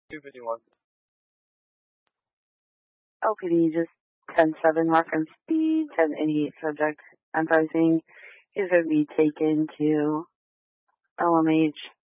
251. LPD, just 10-7, reference speed, 1088 subject. Advising is going to be taken to LMH